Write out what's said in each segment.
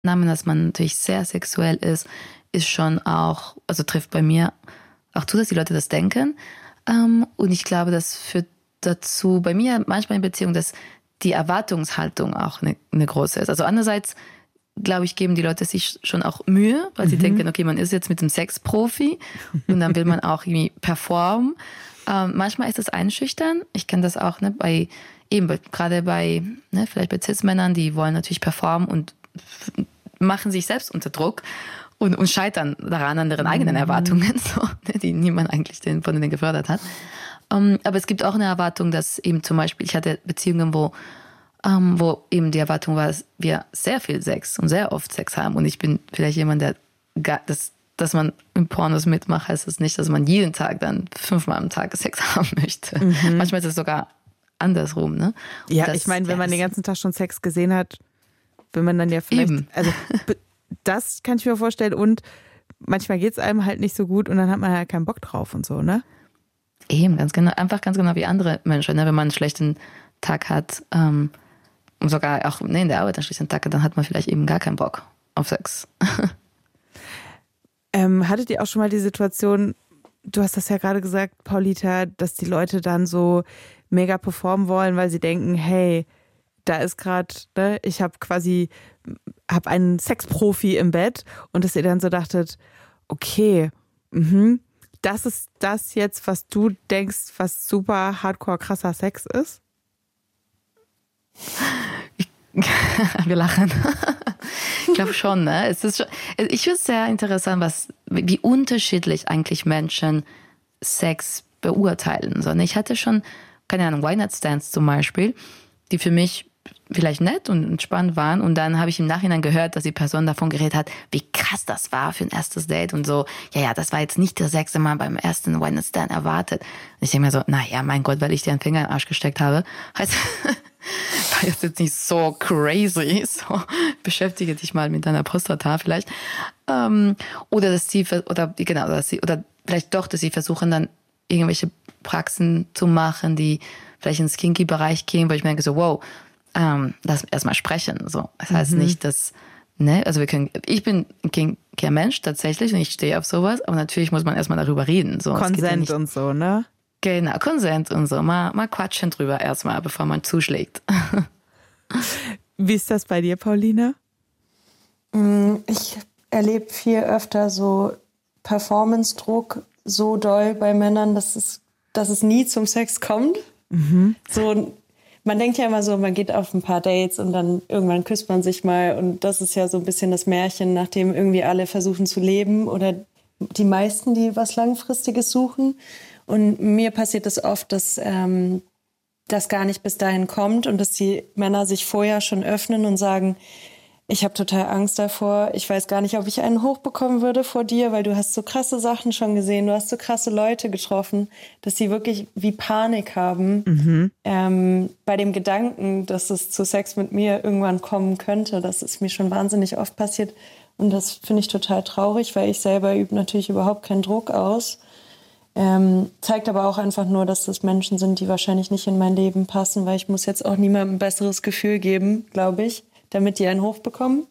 Annahme, dass man natürlich sehr sexuell ist schon auch, also trifft bei mir auch zu, dass die Leute das denken. Und ich glaube, das führt dazu, bei mir manchmal in Beziehungen, dass die Erwartungshaltung auch eine große ist. Also andererseits, glaube ich, geben die Leute sich schon auch Mühe, weil sie denken, okay, man ist jetzt mit dem Sexprofi und dann will man auch irgendwie performen. Manchmal ist es einschüchtern. Ich kenne das auch, ne, gerade bei, ne, vielleicht bei Cis-Männern, die wollen natürlich performen und machen sich selbst unter Druck und scheitern daran an deren eigenen Erwartungen, so, ne, die niemand eigentlich von denen gefördert hat. Aber es gibt auch eine Erwartung, dass eben zum Beispiel, ich hatte Beziehungen, wo eben die Erwartung war, dass wir sehr viel Sex und sehr oft Sex haben. Und ich bin vielleicht jemand, der dass man im Pornos mitmacht, heißt das nicht, dass man jeden Tag dann 5-mal am Tag Sex haben möchte. Manchmal ist es sogar andersrum, ne? Und ja, ich meine, wenn man den ganzen Tag schon Sex gesehen hat, will man dann ja vielleicht, eben. Also das kann ich mir vorstellen, und manchmal geht es einem halt nicht so gut und dann hat man halt keinen Bock drauf und so, ne? Eben, ganz genau, einfach ganz genau wie andere Menschen, ne? Wenn man einen schlechten Tag hat, und sogar auch in der Arbeit einen schlechten Tag hat, dann hat man vielleicht eben gar keinen Bock auf Sex. Hattet ihr auch schon mal die Situation, du hast das ja gerade gesagt, Paulita, dass die Leute dann so mega performen wollen, weil sie denken, hey, da ist gerade, ne, ich habe einen Sexprofi im Bett, und dass ihr dann so dachtet, okay, das ist das jetzt, was du denkst, was super hardcore krasser Sex ist? Wir lachen. Ich glaube schon, ne? Ich finde es sehr interessant, wie unterschiedlich eigentlich Menschen Sex beurteilen. So, ne? Ich hatte schon, keine Ahnung, One-Night-Stands zum Beispiel, die für mich vielleicht nett und entspannt waren, und dann habe ich im Nachhinein gehört, dass die Person davon geredet hat, wie krass das war für ein erstes Date und so. Ja, das war jetzt nicht der Sex, den man beim ersten One-Night-Stand erwartet. Und ich denke mir so, naja, mein Gott, weil ich dir einen Finger in den Arsch gesteckt habe, heißt, war jetzt nicht so crazy, so beschäftige dich mal mit deiner Prostata vielleicht. Oder vielleicht doch, dass sie versuchen dann irgendwelche Praxen zu machen, die vielleicht ins Kinky-Bereich gehen, weil ich merke so, wow, lass erstmal sprechen. So. Das heißt nicht, dass, ne, also ich bin ein kinkiger Mensch tatsächlich und ich stehe auf sowas, aber natürlich muss man erstmal darüber reden. So. Konsent und so, ne? Genau, Konsent und so. Mal quatschen drüber erstmal, bevor man zuschlägt. Wie ist das bei dir, Paulina? Ich erlebe viel öfter so Performance-Druck so doll bei Männern, dass es nie zum Sex kommt. So, man denkt ja immer so, man geht auf ein paar Dates und dann irgendwann küsst man sich mal, und das ist ja so ein bisschen das Märchen, nach dem irgendwie alle versuchen zu leben, oder die meisten, die was Langfristiges suchen. Und mir passiert es oft, dass das gar nicht bis dahin kommt und dass die Männer sich vorher schon öffnen und sagen, ich habe total Angst davor, ich weiß gar nicht, ob ich einen hochbekommen würde vor dir, weil du hast so krasse Sachen schon gesehen, du hast so krasse Leute getroffen, dass sie wirklich wie Panik haben bei dem Gedanken, dass es zu Sex mit mir irgendwann kommen könnte. Das ist mir schon wahnsinnig oft passiert, und das finde ich total traurig, weil ich selber übe natürlich überhaupt keinen Druck aus. Zeigt aber auch einfach nur, dass das Menschen sind, die wahrscheinlich nicht in mein Leben passen, weil ich muss jetzt auch niemandem ein besseres Gefühl geben, glaube ich, damit die einen hochbekommen.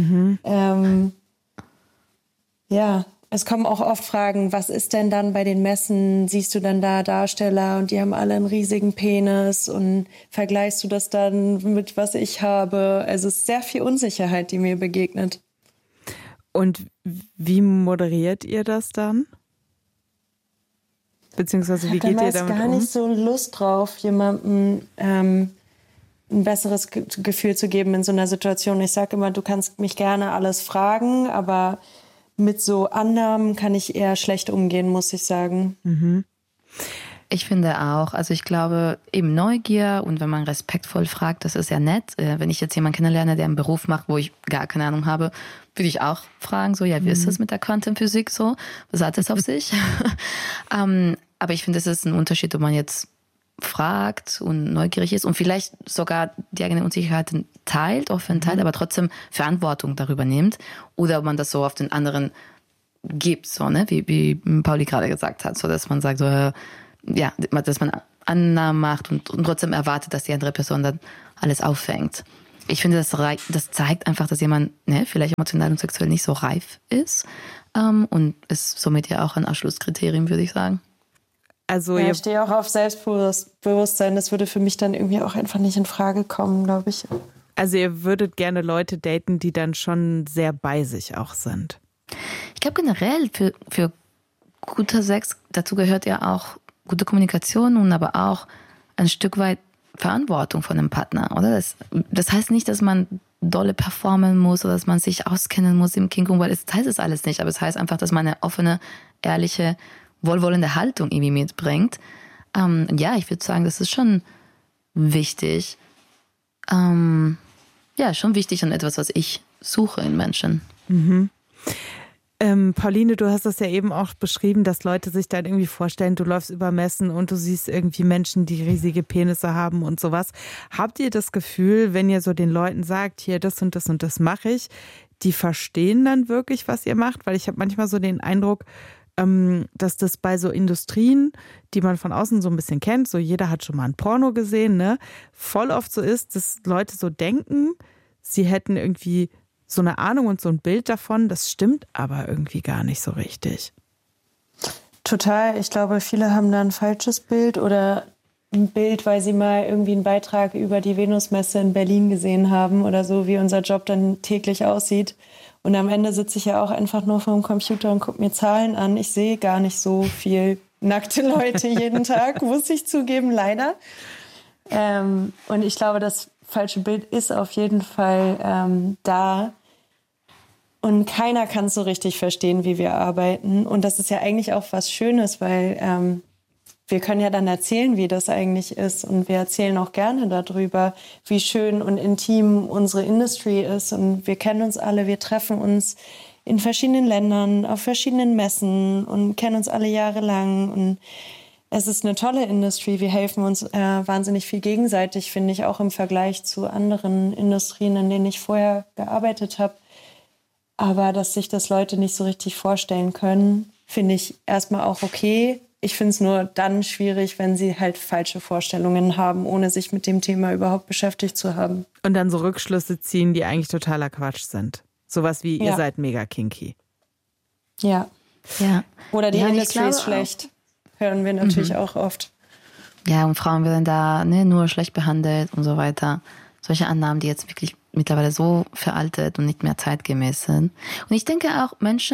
Ja, es kommen auch oft Fragen, was ist denn dann bei den Messen? Siehst du dann da Darsteller und die haben alle einen riesigen Penis, und vergleichst du das dann mit was ich habe? Also es ist sehr viel Unsicherheit, die mir begegnet. Und wie moderiert ihr das dann? Beziehungsweise wie geht ihr damit um? Ich habe gar nicht so Lust drauf, jemandem ein besseres Gefühl zu geben in so einer Situation. Ich sage immer, du kannst mich gerne alles fragen, aber mit so Annahmen kann ich eher schlecht umgehen, muss ich sagen. Ich finde auch, also ich glaube, eben Neugier, und wenn man respektvoll fragt, das ist ja nett. Wenn ich jetzt jemanden kennenlerne, der einen Beruf macht, wo ich gar keine Ahnung habe, würde ich auch fragen, so, ja, wie ist das mit der Quantenphysik so? Was hat das auf sich? Aber ich finde, es ist ein Unterschied, ob man jetzt fragt und neugierig ist und vielleicht sogar die eigenen Unsicherheiten teilt, offen teilt, aber trotzdem Verantwortung darüber nimmt, oder ob man das so auf den anderen gibt, so, ne, wie Pauli gerade gesagt hat, so, dass man sagt, so, ja, dass man Annahmen macht und trotzdem erwartet, dass die andere Person dann alles auffängt. ich finde, das zeigt einfach, dass jemand vielleicht emotional und sexuell nicht so reif ist und ist somit ja auch ein Ausschlusskriterium, würde ich sagen. Also ich stehe auch auf Selbstbewusstsein. Das würde für mich dann irgendwie auch einfach nicht in Frage kommen, glaube ich. Also ihr würdet gerne Leute daten, die dann schon sehr bei sich auch sind. Ich glaube generell für guter Sex, dazu gehört ja auch gute Kommunikation und aber auch ein Stück weit Verantwortung von einem Partner, oder? Das heißt nicht, dass man dolle performen muss oder dass man sich auskennen muss im Kink, weil das heißt es alles nicht, aber es heißt einfach, dass man eine offene, ehrliche, wohlwollende Haltung irgendwie mitbringt. Ja, ich würde sagen, das ist schon wichtig. Schon wichtig und etwas, was ich suche in Menschen. Mhm. Pauline, du hast das ja eben auch beschrieben, dass Leute sich dann irgendwie vorstellen, du läufst über Messen und du siehst irgendwie Menschen, die riesige Penisse haben und sowas. Habt ihr das Gefühl, wenn ihr so den Leuten sagt, hier das und das mache ich, die verstehen dann wirklich, was ihr macht? Weil ich habe manchmal so den Eindruck, dass das bei so Industrien, die man von außen so ein bisschen kennt, so jeder hat schon mal ein Porno gesehen, ne, voll oft so ist, dass Leute so denken, sie hätten irgendwie so eine Ahnung und so ein Bild davon, das stimmt aber irgendwie gar nicht so richtig. Total. Ich glaube, viele haben da ein falsches Bild oder ein Bild, weil sie mal irgendwie einen Beitrag über die Venusmesse in Berlin gesehen haben oder so, wie unser Job dann täglich aussieht. Und am Ende sitze ich ja auch einfach nur vor dem Computer und gucke mir Zahlen an. Ich sehe gar nicht so viel nackte Leute jeden Tag, muss ich zugeben, leider. Und ich glaube, das falsche Bild ist auf jeden Fall da. Und keiner kann es so richtig verstehen, wie wir arbeiten. Und das ist ja eigentlich auch was Schönes, weil wir können ja dann erzählen, wie das eigentlich ist. Und wir erzählen auch gerne darüber, wie schön und intim unsere Industrie ist. Und wir kennen uns alle, wir treffen uns in verschiedenen Ländern, auf verschiedenen Messen und kennen uns alle jahrelang. Und es ist eine tolle Industrie. Wir helfen uns wahnsinnig viel gegenseitig, finde ich, auch im Vergleich zu anderen Industrien, in denen ich vorher gearbeitet habe. Aber dass sich das Leute nicht so richtig vorstellen können, finde ich erstmal auch okay. Ich finde es nur dann schwierig, wenn sie halt falsche Vorstellungen haben, ohne sich mit dem Thema überhaupt beschäftigt zu haben. Und dann so Rückschlüsse ziehen, die eigentlich totaler Quatsch sind. Sowas wie, ihr seid mega kinky. Ja. Oder die Industrie ist schlecht. Hören wir natürlich auch oft. Ja, und Frauen werden da nur schlecht behandelt und so weiter. Solche Annahmen, die jetzt wirklich mittlerweile so veraltet und nicht mehr zeitgemäß sind. Und ich denke auch,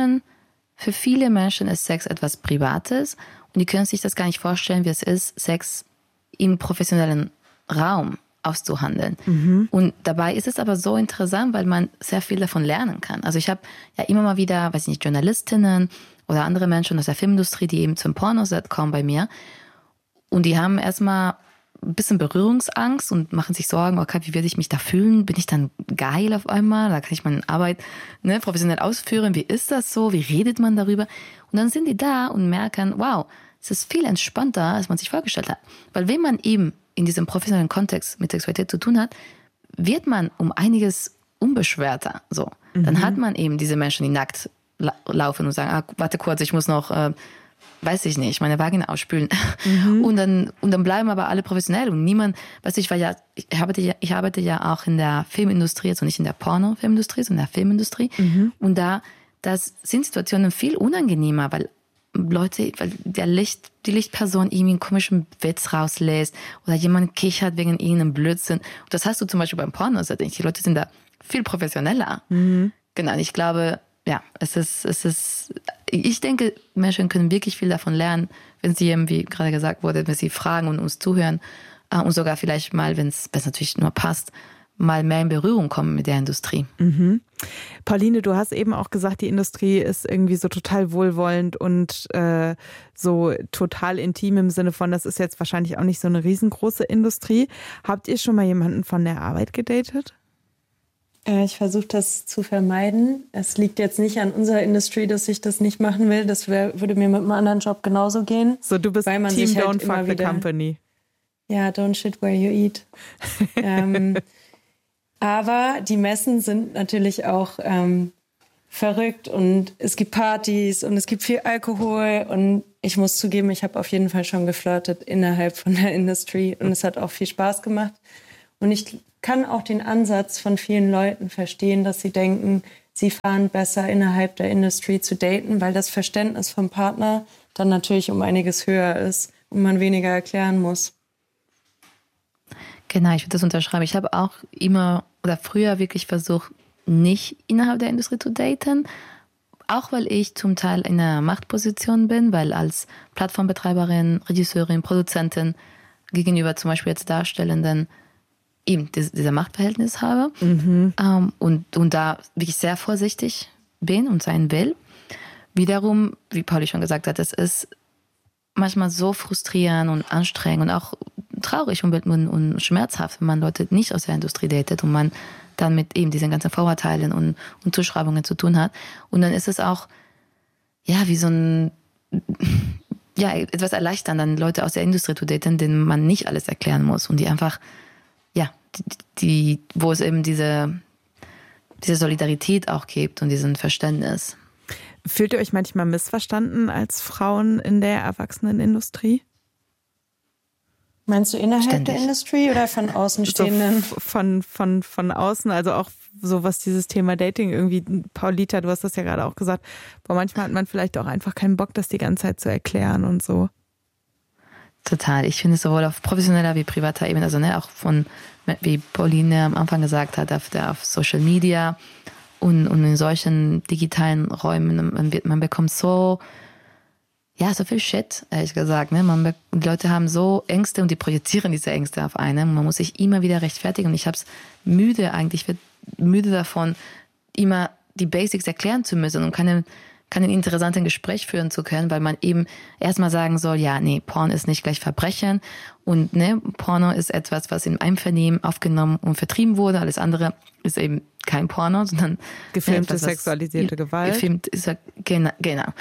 für viele Menschen ist Sex etwas Privates und die können sich das gar nicht vorstellen, wie es ist, Sex im professionellen Raum auszuhandeln. Und dabei ist es aber so interessant, weil man sehr viel davon lernen kann. Also ich habe ja immer mal wieder, weiß ich nicht, Journalistinnen oder andere Menschen aus der Filmindustrie, die eben zum Pornoset kommen bei mir und die haben erstmal ein bisschen Berührungsangst und machen sich Sorgen, okay, wie werde ich mich da fühlen? Bin ich dann geil auf einmal? Da kann ich meine Arbeit professionell ausführen. Wie ist das so? Wie redet man darüber? Und dann sind die da und merken, wow, es ist viel entspannter, als man sich vorgestellt hat. Weil wenn man eben in diesem professionellen Kontext mit Sexualität zu tun hat, wird man um einiges unbeschwerter. So. Dann hat man eben diese Menschen, die nackt laufen und sagen, warte kurz, ich muss noch weiß ich nicht, meine Vagina ausspülen. Und dann bleiben aber alle professionell und niemand, ich arbeite ja auch in der Filmindustrie, also nicht in der Porno-Filmindustrie, sondern in der Filmindustrie. Und das sind Situationen viel unangenehmer, weil die Lichtperson irgendwie einen komischen Witz rauslässt oder jemand kichert wegen irgendeinem Blödsinn. Und das hast du zum Beispiel beim Porno, also die Leute sind da viel professioneller. Genau, ich glaube, ja, ich denke, Menschen können wirklich viel davon lernen, wenn sie eben, wie gerade gesagt wurde, wenn sie fragen und uns zuhören und sogar vielleicht mal, wenn es natürlich nur passt, mal mehr in Berührung kommen mit der Industrie. Pauline, du hast eben auch gesagt, die Industrie ist irgendwie so total wohlwollend und so total intim im Sinne von, das ist jetzt wahrscheinlich auch nicht so eine riesengroße Industrie. Habt ihr schon mal jemanden von der Arbeit gedatet? Ich versuche das zu vermeiden. Es liegt jetzt nicht an unserer Industrie, dass ich das nicht machen will. Das würde mir mit einem anderen Job genauso gehen. So, du bist Team Don't Fuck the Company. Ja, don't shit where you eat. Aber die Messen sind natürlich auch verrückt und es gibt Partys und es gibt viel Alkohol und ich muss zugeben, ich habe auf jeden Fall schon geflirtet innerhalb von der Industrie und es hat auch viel Spaß gemacht. Und ich kann auch den Ansatz von vielen Leuten verstehen, dass sie denken, sie fahren besser innerhalb der Industrie zu daten, weil das Verständnis vom Partner dann natürlich um einiges höher ist und man weniger erklären muss. Genau, ich würde das unterschreiben. Ich habe auch immer oder früher wirklich versucht, nicht innerhalb der Industrie zu daten, auch weil ich zum Teil in einer Machtposition bin, weil als Plattformbetreiberin, Regisseurin, Produzentin gegenüber zum Beispiel jetzt Darstellenden eben dieser Machtverhältnis habe und da wirklich sehr vorsichtig bin und sein will. Wiederum, wie Pauli schon gesagt hat, es ist manchmal so frustrierend und anstrengend und auch traurig und schmerzhaft, wenn man Leute nicht aus der Industrie datet und man dann mit eben diesen ganzen Vorurteilen und Zuschreibungen zu tun hat. Und dann ist es auch, ja, wie so ein, ja, etwas erleichternd, dann Leute aus der Industrie zu daten, denen man nicht alles erklären muss und die einfach, ja, wo es eben diese Solidarität auch gibt und diesen Verständnis. Fühlt ihr euch manchmal missverstanden als Frauen in der Erwachsenenindustrie? Meinst du innerhalb Ständig. der Industrie oder von Außenstehenden? So von außen, also auch so was dieses Thema Dating irgendwie, Paulita, du hast das ja gerade auch gesagt, boah, manchmal hat man vielleicht auch einfach keinen Bock, das die ganze Zeit zu erklären und so. Total. Ich finde es sowohl auf professioneller wie privater Ebene, also auch von, wie Pauline am Anfang gesagt hat, auf Social Media und in solchen digitalen Räumen, man bekommt so viel Shit, ehrlich gesagt. Ne? Die Leute haben so Ängste und die projizieren diese Ängste auf einen. Man muss sich immer wieder rechtfertigen. Und ich habe es ich werde müde davon, immer die Basics erklären zu müssen und keinen interessanten Gespräch führen zu können, weil man eben erstmal sagen soll, ja, nee, Porno ist nicht gleich Verbrechen und ne, Porno ist etwas, was im Einvernehmen aufgenommen und vertrieben wurde. Alles andere ist eben kein Porno, sondern gefilmte sexualisierte Gewalt. Gefilmt ist genau.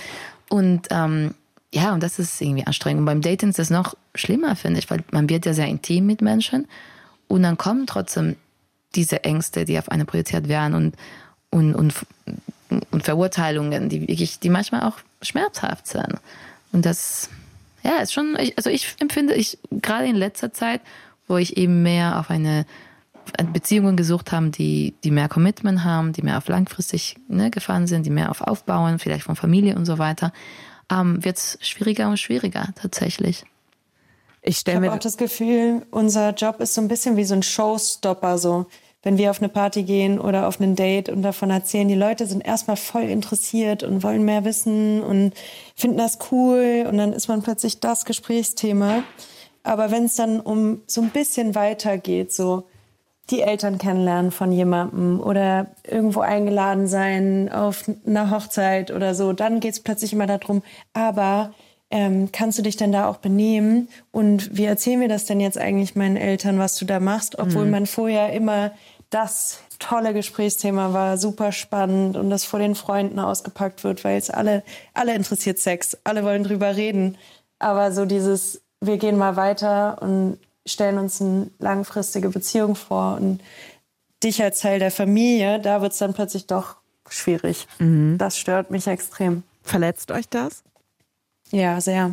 Und und das ist irgendwie anstrengend. Und beim Dating ist das noch schlimmer, finde ich, weil man wird ja sehr intim mit Menschen und dann kommen trotzdem diese Ängste, die auf eine projiziert werden und Verurteilungen, die manchmal auch schmerzhaft sind. Und das, ja, ist schon, ich empfinde, gerade in letzter Zeit, wo ich eben mehr auf eine Beziehungen gesucht habe, die mehr Commitment haben, die mehr auf langfristig gefahren sind, die mehr auf Aufbauen, vielleicht von Familie und so weiter, wird es schwieriger und schwieriger tatsächlich. Ich habe auch das Gefühl, unser Job ist so ein bisschen wie so ein Showstopper, so. Wenn wir auf eine Party gehen oder auf ein Date und davon erzählen, die Leute sind erstmal voll interessiert und wollen mehr wissen und finden das cool und dann ist man plötzlich das Gesprächsthema. Aber wenn es dann um so ein bisschen weitergeht, so die Eltern kennenlernen von jemandem oder irgendwo eingeladen sein auf einer Hochzeit oder so, dann geht es plötzlich immer darum, aber kannst du dich denn da auch benehmen? Und wie erzählen wir das denn jetzt eigentlich meinen Eltern, was du da machst? Obwohl man vorher immer das tolle Gesprächsthema war, super spannend und das vor den Freunden ausgepackt wird, weil es alle interessiert Sex, alle wollen drüber reden. Aber so dieses, wir gehen mal weiter und stellen uns eine langfristige Beziehung vor und dich als Teil der Familie, da wird es dann plötzlich doch schwierig. Das stört mich extrem. Verletzt euch das? Ja, sehr.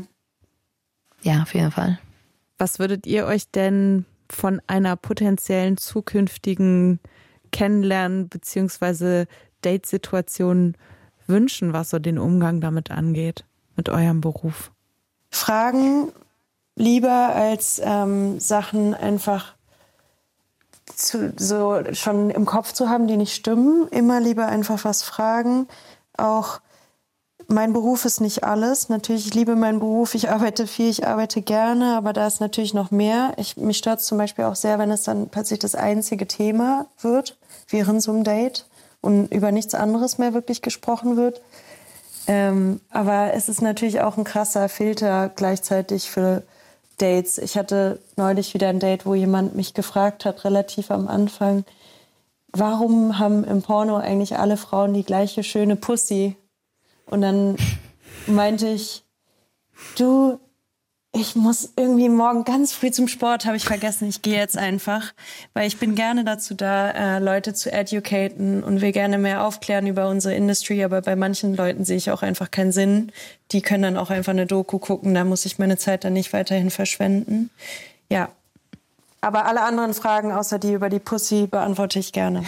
Ja, auf jeden Fall. Was würdet ihr euch denn von einer potenziellen zukünftigen Kennenlernen- bzw. Date-Situation wünschen, was so den Umgang damit angeht, mit eurem Beruf? Fragen lieber als Sachen einfach so schon im Kopf zu haben, die nicht stimmen. Immer lieber einfach was fragen. Auch mein Beruf ist nicht alles. Natürlich, ich liebe meinen Beruf, ich arbeite viel, ich arbeite gerne, aber da ist natürlich noch mehr. Mich stört es zum Beispiel auch sehr, wenn es dann plötzlich das einzige Thema wird, während so einem Date und über nichts anderes mehr wirklich gesprochen wird. Aber es ist natürlich auch ein krasser Filter gleichzeitig für Dates. Ich hatte neulich wieder ein Date, wo jemand mich gefragt hat, relativ am Anfang, warum haben im Porno eigentlich alle Frauen die gleiche schöne Pussy? Und dann meinte ich, ich muss irgendwie morgen ganz früh zum Sport, habe ich vergessen, ich gehe jetzt einfach, weil ich bin gerne dazu da, Leute zu educaten und will gerne mehr aufklären über unsere Industry, aber bei manchen Leuten sehe ich auch einfach keinen Sinn. Die können dann auch einfach eine Doku gucken, da muss ich meine Zeit dann nicht weiterhin verschwenden. Ja, Aber alle anderen Fragen, außer die über die Pussy, beantworte ich gerne.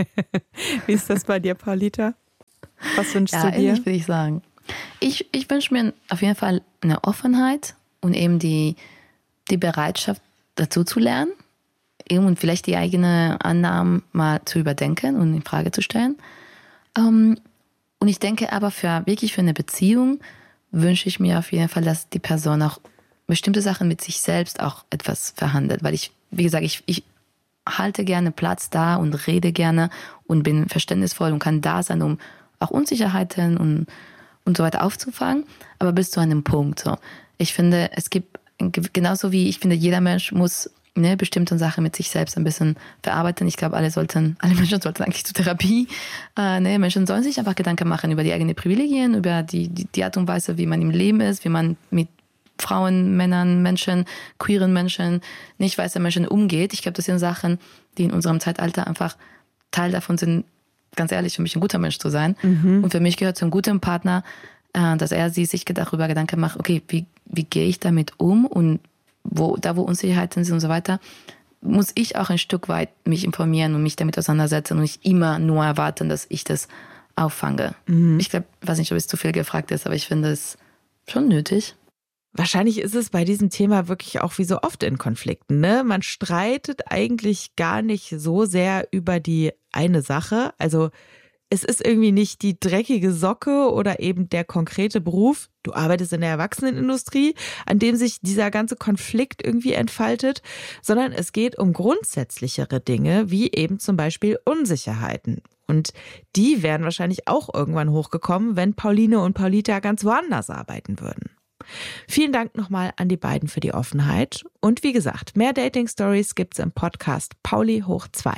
Wie ist das bei dir, Paulita? Was wünschst du dir? Ähnlich würde ich sagen. Ich wünsche mir auf jeden Fall eine Offenheit und eben die Bereitschaft, dazu zu lernen und vielleicht die eigenen Annahmen mal zu überdenken und in Frage zu stellen. Und ich denke aber wirklich für eine Beziehung wünsche ich mir auf jeden Fall, dass die Person auch bestimmte Sachen mit sich selbst auch etwas verhandelt. Weil wie gesagt, ich halte gerne Platz da und rede gerne und bin verständnisvoll und kann da sein, um auch Unsicherheiten und so weiter aufzufangen. Aber bis zu einem Punkt. So. Ich finde, es gibt, genauso wie ich finde, jeder Mensch muss bestimmte Sachen mit sich selbst ein bisschen verarbeiten. Ich glaube, alle Menschen sollten eigentlich zur Therapie. Menschen sollen sich einfach Gedanken machen über die eigenen Privilegien, über die Art und Weise, wie man im Leben ist, wie man mit Frauen, Männern, Menschen, queeren Menschen, nicht weiße Menschen umgeht. Ich glaube, das sind Sachen, die in unserem Zeitalter einfach Teil davon sind, ganz ehrlich, für mich ein guter Mensch zu sein. Und für mich gehört zu einem guten Partner, dass sie sich darüber Gedanken macht, okay, wie gehe ich damit um und wo Unsicherheiten sind und so weiter, muss ich auch ein Stück weit mich informieren und mich damit auseinandersetzen und nicht immer nur erwarten, dass ich das auffange. Ich glaube, weiß nicht, ob es zu viel gefragt ist, aber ich finde es schon nötig. Wahrscheinlich ist es bei diesem Thema wirklich auch wie so oft in Konflikten, ne? Man streitet eigentlich gar nicht so sehr über die eine Sache. Also es ist irgendwie nicht die dreckige Socke oder eben der konkrete Beruf, du arbeitest in der Erwachsenenindustrie, an dem sich dieser ganze Konflikt irgendwie entfaltet, sondern es geht um grundsätzlichere Dinge, wie eben zum Beispiel Unsicherheiten. Und die wären wahrscheinlich auch irgendwann hochgekommen, wenn Pauline und Paulita ganz woanders arbeiten würden. Vielen Dank nochmal an die beiden für die Offenheit. Und wie gesagt, mehr Dating-Stories gibt's im Podcast Pauli hoch 2.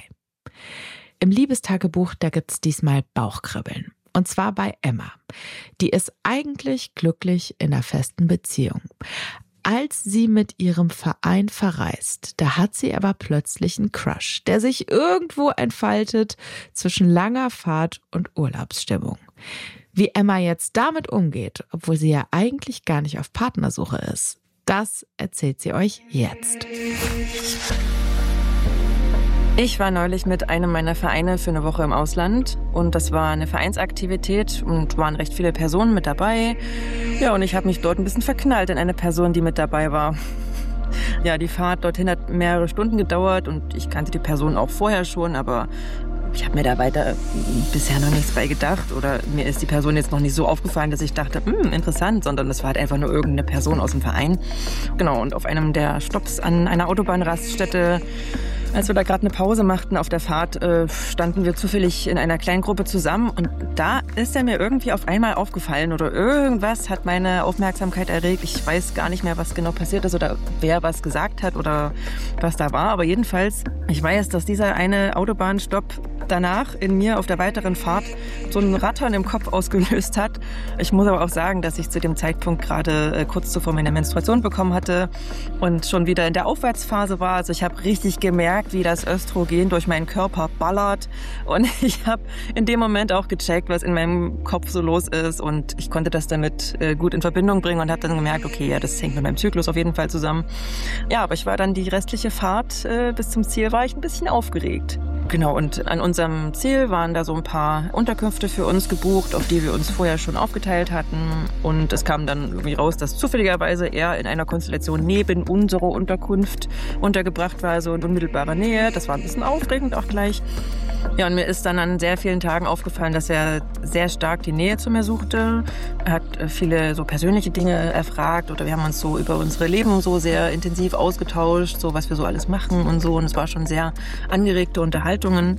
Im Liebestagebuch, da gibt's diesmal Bauchkribbeln. Und zwar bei Emma. Die ist eigentlich glücklich in einer festen Beziehung. Als sie mit ihrem Verein verreist, da hat sie aber plötzlich einen Crush, der sich irgendwo entfaltet zwischen langer Fahrt und Urlaubsstimmung. Wie Emma jetzt damit umgeht, obwohl sie ja eigentlich gar nicht auf Partnersuche ist, das erzählt sie euch jetzt. Ich war neulich mit einem meiner Vereine für eine Woche im Ausland und das war eine Vereinsaktivität und waren recht viele Personen mit dabei. Ja, und ich habe mich dort ein bisschen verknallt in eine Person, die mit dabei war. Ja, die Fahrt dorthin hat mehrere Stunden gedauert und ich kannte die Person auch vorher schon, aber ich habe mir da weiter bisher noch nichts bei gedacht oder mir ist die Person jetzt noch nicht so aufgefallen, dass ich dachte, interessant, sondern es war halt einfach nur irgendeine Person aus dem Verein. Genau, und auf einem der Stopps an einer Autobahnraststätte, als wir da gerade eine Pause machten auf der Fahrt, standen wir zufällig in einer kleinen Gruppe zusammen und da ist er mir irgendwie auf einmal aufgefallen oder irgendwas hat meine Aufmerksamkeit erregt. Ich weiß gar nicht mehr, was genau passiert ist oder wer was gesagt hat oder was da war, aber jedenfalls, ich weiß, dass dieser eine Autobahnstopp danach in mir auf der weiteren Fahrt so ein Rattern im Kopf ausgelöst hat. Ich muss aber auch sagen, dass ich zu dem Zeitpunkt gerade kurz zuvor meine Menstruation bekommen hatte und schon wieder in der Aufwärtsphase war. Also ich habe richtig gemerkt, wie das Östrogen durch meinen Körper ballert und ich habe in dem Moment auch gecheckt, was in meinem Kopf so los ist und ich konnte das damit gut in Verbindung bringen und habe dann gemerkt, okay, ja, das hängt mit meinem Zyklus auf jeden Fall zusammen. Ja, aber ich war dann die restliche Fahrt bis zum Ziel war ich ein bisschen aufgeregt. Genau, und an unserem Ziel waren da so ein paar Unterkünfte für uns gebucht, auf die wir uns vorher schon aufgeteilt hatten. Und es kam dann irgendwie raus, dass zufälligerweise er in einer Konstellation neben unserer Unterkunft untergebracht war, so in unmittelbarer Nähe. Das war ein bisschen aufregend auch gleich. Ja, und mir ist dann an sehr vielen Tagen aufgefallen, dass er sehr stark die Nähe zu mir suchte. Er hat viele so persönliche Dinge erfragt oder wir haben uns so über unsere Leben so sehr intensiv ausgetauscht, so was wir so alles machen und so. Und es war schon sehr angeregte Unterhaltungen.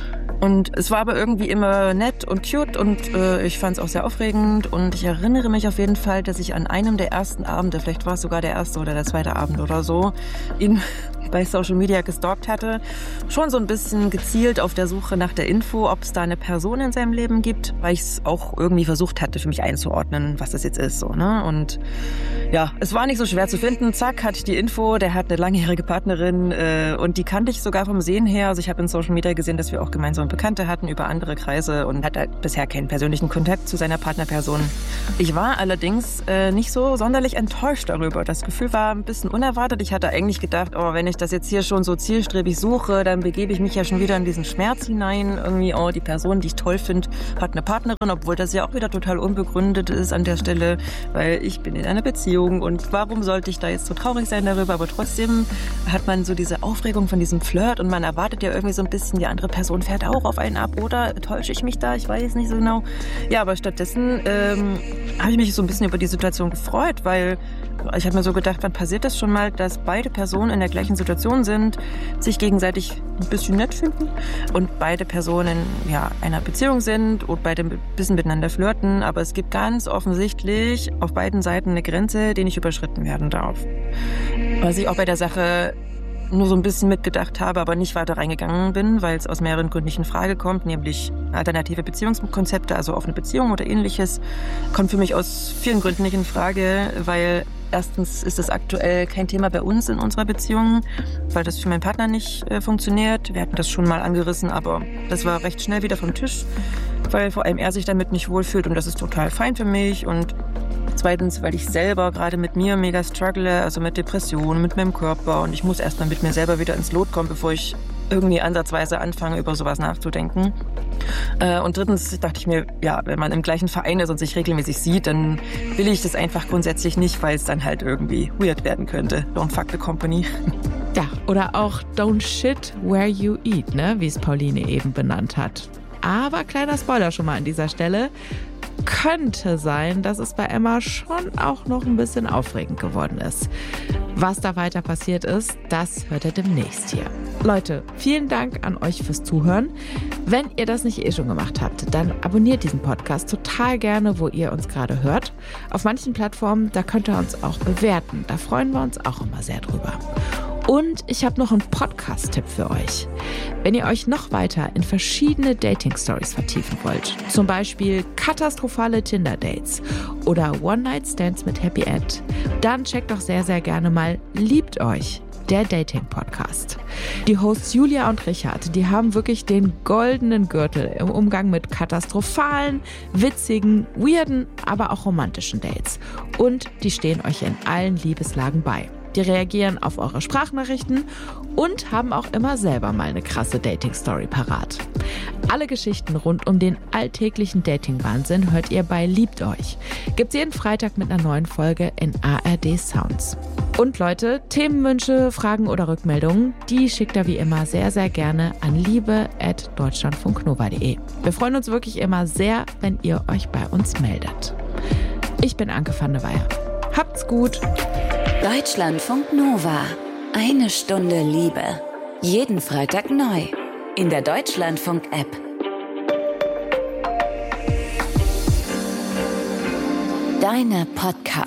Und es war aber irgendwie immer nett und cute und ich fand es auch sehr aufregend. Und ich erinnere mich auf jeden Fall, dass ich an einem der ersten Abende, vielleicht war es sogar der erste oder der zweite Abend oder so, ihn bei Social Media gestalkt hatte. Schon so ein bisschen gezielt auf der Suche nach der Info, ob es da eine Person in seinem Leben gibt, weil ich es auch irgendwie versucht hatte, für mich einzuordnen, was das jetzt ist. So, ne? Und ja, es war nicht so schwer zu finden. Zack, hatte ich die Info. Der hat eine langjährige Partnerin und die kannte ich sogar vom Sehen her. Also ich habe in Social Media gesehen, dass wir auch gemeinsam Bekannte hatten über andere Kreise und hatte halt bisher keinen persönlichen Kontakt zu seiner Partnerperson. Ich war allerdings nicht so sonderlich enttäuscht darüber. Das Gefühl war ein bisschen unerwartet. Ich hatte eigentlich gedacht, oh, wenn ich das jetzt hier schon so zielstrebig suche, dann begebe ich mich ja schon wieder in diesen Schmerz hinein. Irgendwie, oh, die Person, die ich toll finde, hat eine Partnerin, obwohl das ja auch wieder total unbegründet ist an der Stelle, weil ich bin in einer Beziehung und warum sollte ich da jetzt so traurig sein darüber? Aber trotzdem hat man so diese Aufregung von diesem Flirt und man erwartet ja irgendwie so ein bisschen, die andere Person fährt auch auf einen ab oder täusche ich mich da? Ich weiß nicht so genau. Ja, aber stattdessen habe ich mich so ein bisschen über die Situation gefreut, weil ich habe mir so gedacht, wann passiert das schon mal, dass beide Personen in der gleichen Situation sind, sich gegenseitig ein bisschen nett finden und beide Personen ja einer Beziehung sind und beide ein bisschen miteinander flirten, aber es gibt ganz offensichtlich auf beiden Seiten eine Grenze, die nicht überschritten werden darf. Was ich auch bei der Sache nur so ein bisschen mitgedacht habe, aber nicht weiter reingegangen bin, weil es aus mehreren Gründen nicht in Frage kommt, nämlich alternative Beziehungskonzepte, also offene Beziehungen oder ähnliches, kommt für mich aus vielen Gründen nicht in Frage, weil erstens ist es aktuell kein Thema bei uns in unserer Beziehung, weil das für meinen Partner nicht funktioniert. Wir hatten das schon mal angerissen, aber das war recht schnell wieder vom Tisch, weil vor allem er sich damit nicht wohlfühlt und das ist total fein für mich und zweitens, weil ich selber gerade mit mir mega struggle, also mit Depressionen, mit meinem Körper und ich muss erstmal mit mir selber wieder ins Lot kommen, bevor ich irgendwie ansatzweise anfange, über sowas nachzudenken. Und drittens dachte ich mir, ja, wenn man im gleichen Verein ist und sich regelmäßig sieht, dann will ich das einfach grundsätzlich nicht, weil es dann halt irgendwie weird werden könnte. Don't fuck the company. Ja, oder auch don't shit where you eat, ne, wie es Pauline eben benannt hat. Aber kleiner Spoiler schon mal an dieser Stelle. Könnte sein, dass es bei Emma schon auch noch ein bisschen aufregend geworden ist. Was da weiter passiert ist, das hört ihr demnächst hier. Leute, vielen Dank an euch fürs Zuhören. Wenn ihr das nicht eh schon gemacht habt, dann abonniert diesen Podcast total gerne, wo ihr uns gerade hört. Auf manchen Plattformen, da könnt ihr uns auch bewerten. Da freuen wir uns auch immer sehr drüber. Und ich habe noch einen Podcast-Tipp für euch. Wenn ihr euch noch weiter in verschiedene Dating-Stories vertiefen wollt, zum Beispiel katastrophale Tinder-Dates oder One-Night-Stands mit Happy End, dann checkt doch sehr, sehr gerne mal Liebt euch, der Dating-Podcast. Die Hosts Julia und Richard, die haben wirklich den goldenen Gürtel im Umgang mit katastrophalen, witzigen, weirden, aber auch romantischen Dates. Und die stehen euch in allen Liebeslagen bei. Die reagieren auf eure Sprachnachrichten und haben auch immer selber mal eine krasse Dating-Story parat. Alle Geschichten rund um den alltäglichen Dating-Wahnsinn hört ihr bei Liebt euch. Gibt's jeden Freitag mit einer neuen Folge in ARD Sounds. Und Leute, Themenwünsche, Fragen oder Rückmeldungen, die schickt ihr wie immer sehr, sehr gerne an liebe@deutschlandfunknova.de. Wir freuen uns wirklich immer sehr, wenn ihr euch bei uns meldet. Ich bin Anke van der Weyer. Habt's gut! Deutschlandfunk Nova. Eine Stunde Liebe. Jeden Freitag neu. In der Deutschlandfunk-App. Deine Podcast.